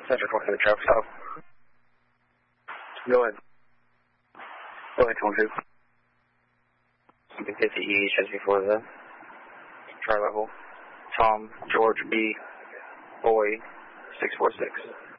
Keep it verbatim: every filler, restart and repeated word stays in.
Center twenty for the traffic stop. Go ahead. Go ahead, twenty-two. Something fifty east just before the tri-level. Tom, George B, Boy, six four six.